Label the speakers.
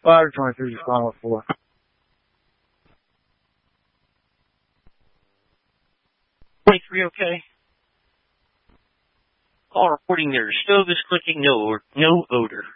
Speaker 1: Ladder 23 is final at 4.
Speaker 2: Okay. All reporting their stove is clicking, no odor.